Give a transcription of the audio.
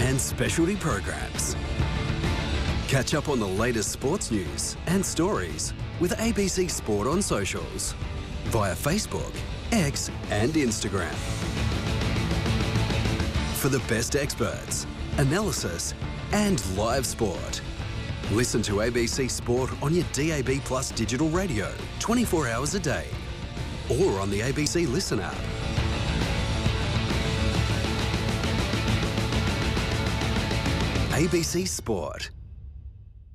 and specialty programs. Catch up on the latest sports news and stories with ABC Sport on socials via Facebook, X and Instagram. For the best experts, analysis and live sport. Listen to ABC Sport on your DAB Plus digital radio 24 hours a day or on the ABC Listen app. ABC Sport.